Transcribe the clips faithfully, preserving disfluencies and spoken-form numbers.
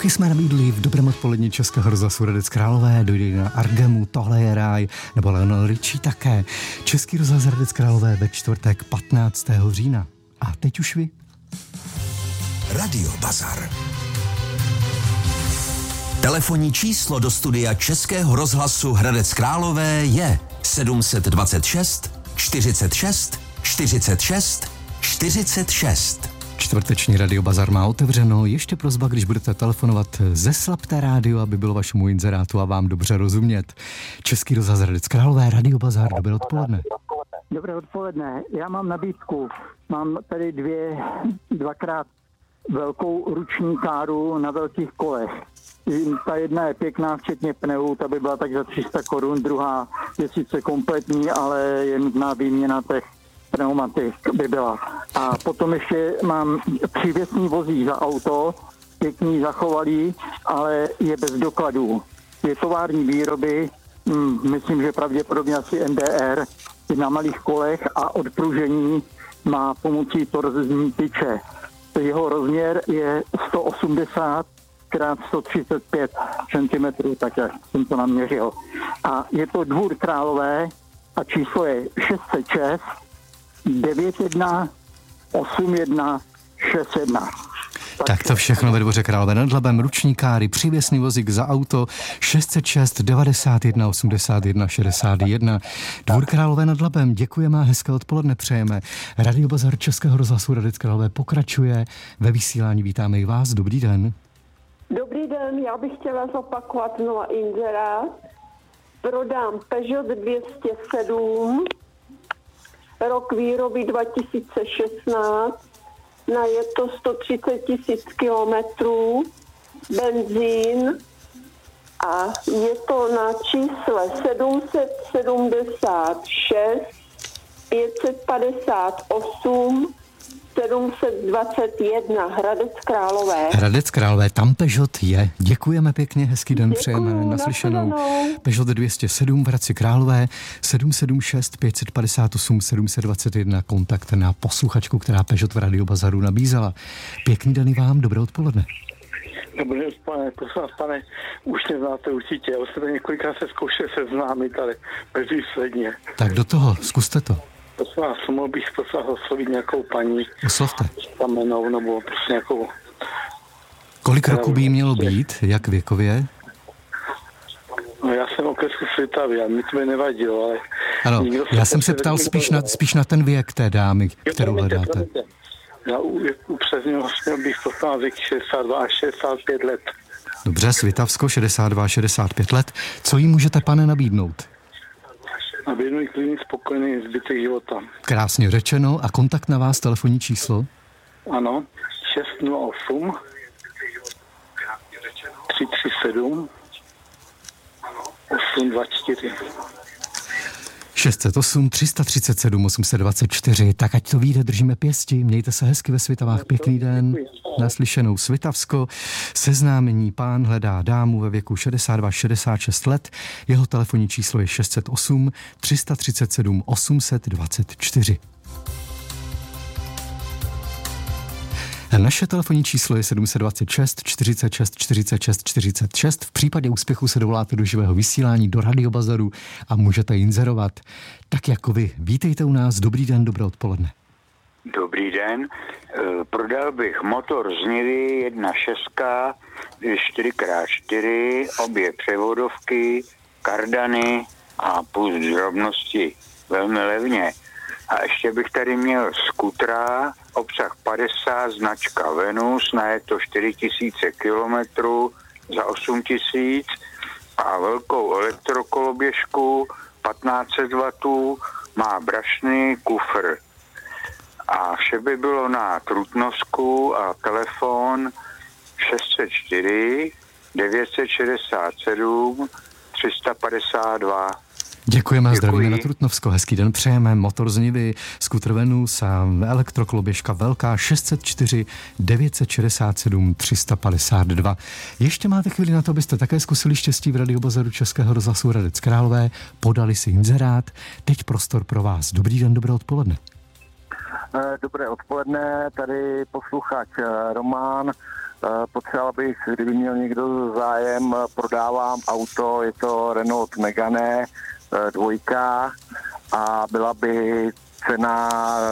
Taky jsme nabídli v dobrém odpolední Českého rozhlasu Hradec Králové, dojde na Argemu, Tohle je ráj, nebo Lionel Richie také. Český rozhlas Hradec Králové ve čtvrtek patnáctého října. A teď už vy. Radio Bazar. Telefonní číslo do studia Českého rozhlasu Hradec Králové je sedm set dvacet šest čtyřicet šest čtyřicet šest čtyřicet šest. Čtvrteční Radio Bazar má otevřeno. Ještě prosba, když budete telefonovat, zeslabte rádio, aby bylo vašemu inzerátu a vám dobře rozumět. Český rozhlas Hradec Králové, Radio Bazar, dobré odpoledne. Dobré odpoledne. Já mám nabídku. Mám tady dvě, dvakrát velkou ruční káru na velkých kolech. Ta jedna je pěkná, včetně pneu, ta by byla tak za tři sta korun, druhá je sice kompletní, ale je nutná výměna těch pneumatik by byla. A potom ještě mám přívěsný vozík za auto, pěkný, zachovalý, ale je bez dokladů. Je tovární výroby, hm, myslím, že pravděpodobně asi N D R, je na malých kolech a odpružení má pomocí torzní tyče. Jeho rozměr je sto osmdesát krát sto třicet pět centimetrů, tak jak jsem to naměřil. A je to Dvůr Králové a číslo je šest set šest devět jedna osm jedna šest jedna. Tak, tak to všechno ve Dvoře Králové nad Labem, ruční káry, přívěsný vozík za auto šest set šest devadesát jedna osmdesát jedna šedesát jedna. Dvůr Králové nad Labem, děkujeme a hezké odpoledne přejeme. Radio Bazar Českého rozhlasu Hradec Králové pokračuje. Ve vysílání vítáme i vás. Dobrý den. Dobrý den, já bych chtěla zopakovat znova inzerát. Prodám Peugeot dvě stě sedm, rok výroby dva tisíce šestnáct, na je to sto třicet tisíc kilometrů, benzín a je to na čísle sedm set sedmdesát šest pět set padesát osm sedm set dvacet jedna Hradec Králové. Hradec Králové, tam Peugeot je. Děkujeme pěkně, hezký den. Děkuju, přejeme naslyšenou. naslyšenou. Peugeot dvě stě sedm v Hradci Králové, sedm sedm šest pět set padesát osm sedm set dvacet jedna, kontakt na posluchačku, která Peugeot v Radio Bazaru nabízela. Pěkný den i vám, dobré odpoledne. Dobré odpoledne, prosím vás, pane, už mě znáte určitě, už jste několikrát se zkoušeli seznámit, ale bezvýsledně. Tak do toho, zkuste to. Prosím vás, mohl bych prosím vás oslovit nějakou paní. Oslovte. Stamenou, nebo prostě nějakou... Kolik roku by jí mělo být, jak věkově? No já jsem okresku Svitavy a mi to by nevadilo, ale... Ano, já jsem se ptal spíš na, spíš na ten věk té dámy, kterou hledáte. Já upřesně vlastně bych prosím vás věk šedesát dva až šedesát pět let. Dobře, Svitavsko, šedesát dva až šedesát pět let. Co jí můžete, pane, nabídnout? Nabídnuji klidný, spokojený zbytek života. Krásně řečeno. A kontakt na vás, telefonní číslo? Ano, šest nula osm tři tři sedm osm dva čtyři. šest set osm tři tři sedm osm set dvacet čtyři. Tak ať to vyjde, držíme pěsti. Mějte se hezky ve Svitavách. Pěkný den. Naslyšenou Svitavsko. Seznámení, pán hledá dámu ve věku šedesát dva šedesát šest let. Jeho telefonní číslo je šest set osm tři tři sedm osm set dvacet čtyři. Naše telefonní číslo je sedm set dvacet šest čtyřicet šest čtyřicet šest čtyřicet šest. V případě úspěchu se dovoláte do živého vysílání do Radio Bazaru a můžete inzerovat. Tak jako vy. Vítejte u nás. Dobrý den, dobré odpoledne. Dobrý den. Prodal bych motor z Nivy jedna šest čtyři krát čtyři, obě převodovky, kardany a plus drobnosti velmi levně. A ještě bych tady měl skutra, obsah padesát, značka Venus, na je to čtyři tisíce kilometrů za osm tisíc a velkou elektrokoloběžku patnáct set wattů, má brašny, kufr. A vše by bylo na Trutnovsku a telefon šest set čtyři devět set šedesát sedm tři sta padesát dva. Děkujeme a zdravíme na Trutnovsko. Hezký den přejeme. Motor z Nivy, skutr Venus a elektrokoloběžka velká šest set čtyři devět set šedesát sedm tři sta padesát dva. Ještě máte chvíli na to, abyste také zkusili štěstí v Radio Bazaru Českého rozhlasu Hradec Králové. Podali si inzerát. Teď prostor pro vás. Dobrý den, dobré odpoledne. Dobré odpoledne, tady posluchač Roman. Potřeboval bych, kdyby měl někdo zájem, prodávám auto, je to Renault Megane dvojka a byla by cena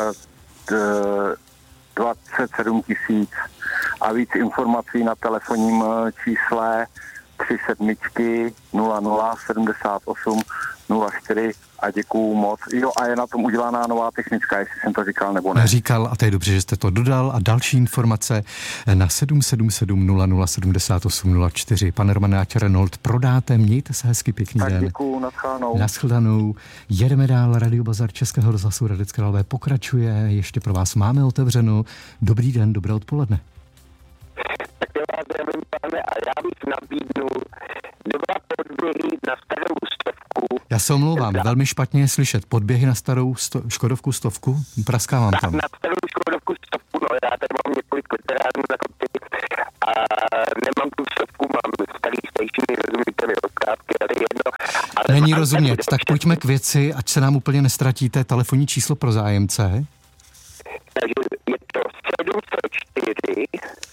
dvacet sedm tisíc a víc informací na telefonním čísle tři sedmičky nula nula sedmdesát osm nula čtyři a děkuju moc. Jo, a je na tom udělaná nová technická, jestli jsem to říkal nebo ne. Říkal a to je dobře, že jste to dodal a další informace na sedm sedm sedm nula nula sedmdesát osm nula čtyři. Pane Romane, ať Renault prodáte, mějte se hezky, pěkný tak den. Děkuju, naschledanou. Naschledanou. Jedeme dál, Radio Bazar Českého rozhlasu Hradec Králové pokračuje, ještě pro vás máme otevřeno. Dobrý den, dobré odpoledne. Tak já vás zdravím, pane, a já bych nabídnul dva podběhy na starou stovku. Já se omlouvám, za... velmi špatně je slyšet. Podběhy na starou sto... Škodovku stovku? Praskávám tam. Na, na starou Škodovku stovku, no já tady mám několik veteránů na kopy a nemám tu stovku, mám starý station, rozumíte mi odkázky, ale jedno. Ale není rozumět, tak pojďme k věci, ať se nám úplně nestratíte. Telefonní číslo pro zájemce. Takže je to sedm set čtyři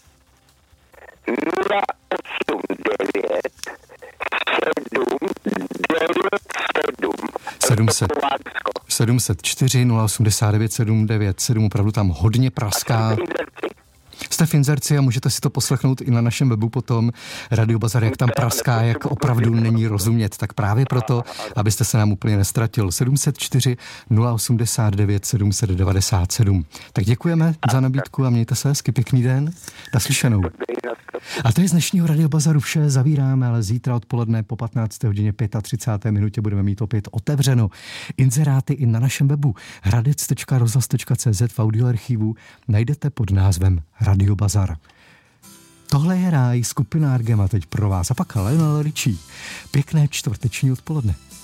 nula osm devět sedm devět sedm sedm set čtyři nula osmdesát devět sedm devět sedm, opravdu tam hodně praská. Jste v inzerci a můžete si to poslechnout i na našem webu potom. Radio Bazar, jak tam praská, jak opravdu není rozumět. Tak právě proto, abyste se nám úplně nestratil. sedm set čtyři nula osmdesát devět sedm set devadesát sedm. Tak děkujeme za nabídku a mějte se hezky, pěkný den. Naslyšenou. A to je z dnešního Radio Bazaru vše. Zavíráme, ale zítra odpoledne po patnácté hodině třicet pět minutě budeme mít opět otevřeno. Inzeráty i na našem webu hradec tečka rozhlas tečka cé zet v audioarchivu najdete pod názvem Radio Bazar. Tohle je Ráj, skupina Argema teď pro vás a pak Lionel Richie. Pěkné čtvrteční odpoledne.